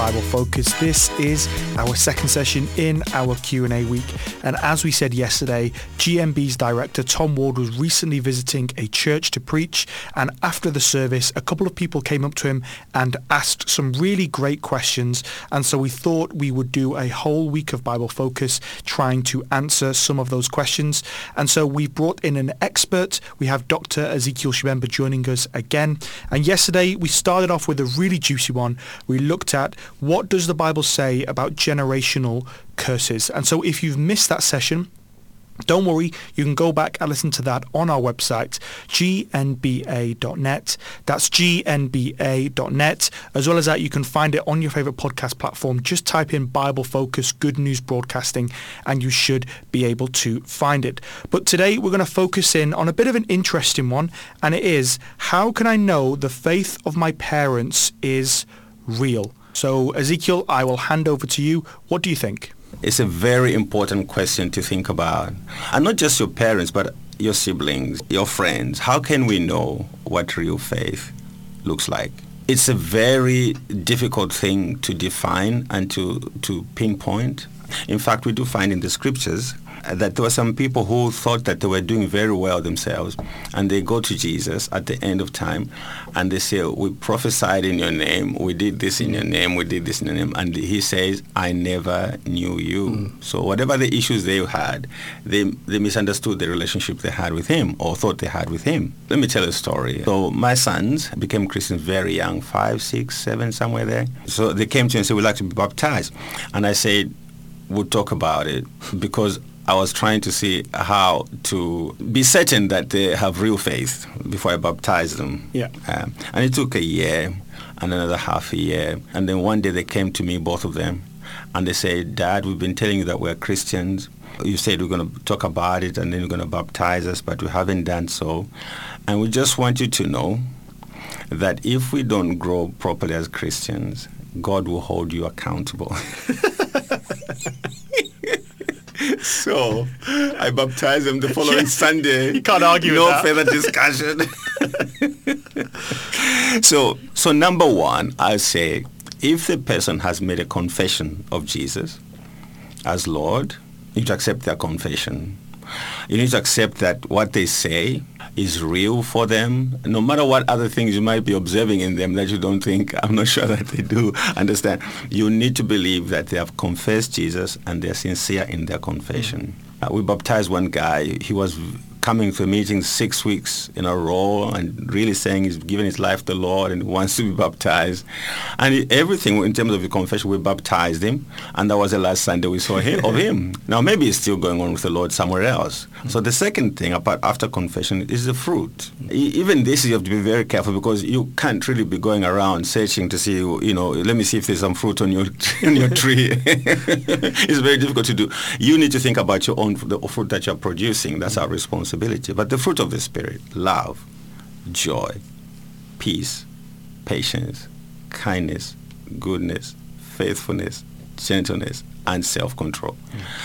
Bible Focus. This is our second session in our Q&A week. And as we said yesterday, GMB's director Tom Ward was recently visiting a church to preach. And after the service, a couple of people came up to him and asked some really great questions. And so we thought we would do a whole week of Bible Focus trying to answer some of those questions. And so we brought in an expert. We have Dr. Ezekiel Shibemba joining us again. And yesterday we started off with a really juicy one. We looked at what does the Bible say about generational curses. And so if you've missed that session, don't worry, you can go back and listen to that on our website, gnba.net. That's gnba.net. As well as that, you can find it on your favorite podcast platform. Just type in Bible Focus Good News Broadcasting and you should be able to find it. But today we're going to focus in on a bit of an interesting one, and it is, how can I know the faith of my parents is real? So Ezekiel, I will hand over to you. What do you think? It's a very important question to think about. And not just your parents, but your siblings, your friends. How can we know what real faith looks like? It's a very difficult thing to define and to pinpoint. In fact, we do find in the scriptures that there were some people who thought that they were doing very well themselves, and they go to Jesus at the end of time and they say, we prophesied in your name, we did this in your name, we did this in your name, and he says, I never knew you. So whatever the issues they had, they misunderstood the relationship they had with him or thought they had with him. Let me tell a story. So my sons became Christians very young, 5, 6, 7, somewhere there. So they came to me and said, we'd like to be baptized. And I said, we'll talk about it, because I was trying to see how to be certain that they have real faith before I baptized them. Yeah. And it took a year and another half a year. And then one day they came to me, both of them, and they said, Dad, we've been telling you that we're Christians. You said we're going to talk about it and then you're going to baptize us, but we haven't done so. And we just want you to know that if we don't grow properly as Christians, God will hold you accountable. So I baptized them the following Sunday. You can't argue with that. No further discussion. So number one, I say, if the person has made a confession of Jesus as Lord, you need to accept their confession. You need to accept that what they say is real for them, no matter what other things you might be observing in them that you don't think, I'm not sure that they do understand. You need to believe that they have confessed Jesus and they're sincere in their confession. We baptized one guy. He was coming to a meeting 6 weeks in a row and really saying he's given his life to the Lord and wants to be baptized. And everything in terms of the confession, we baptized him. And that was the last Sunday we saw of him. Now, maybe he's still going on with the Lord somewhere else. So the second thing, after confession, is the fruit. Even this, you have to be very careful, because you can't really be going around searching to see, let me see if there's some fruit on your tree. It's very difficult to do. You need to think about your own the fruit that you're producing. That's our responsibility. But the fruit of the Spirit, love, joy, peace, patience, kindness, goodness, faithfulness, gentleness, and self-control.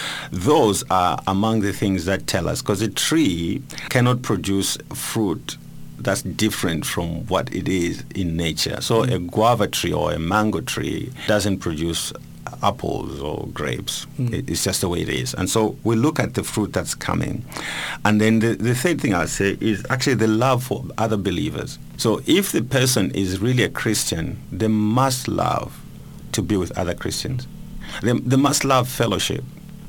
Those are among the things that tell us, because a tree cannot produce fruit that's different from what it is in nature. So a guava tree or a mango tree doesn't produce apples or grapes. It's just the way it is. And so we look at the fruit that's coming. And then the third thing I'll say is actually the love for other believers. So if the person is really a Christian, they must love to be with other Christians. They must love fellowship.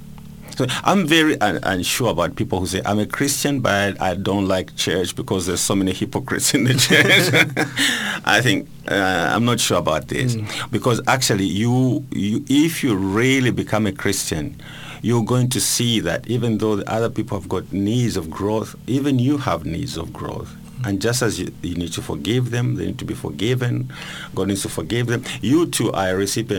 So I'm very unsure about people who say, I'm a Christian, but I don't like church because there's so many hypocrites in the church. I think, I'm not sure about this. Because actually, you if you really become a Christian, you're going to see that even though the other people have got needs of growth, even you have needs of growth. And just as you need to forgive them, they need to be forgiven. God needs to forgive them. You too are a recipient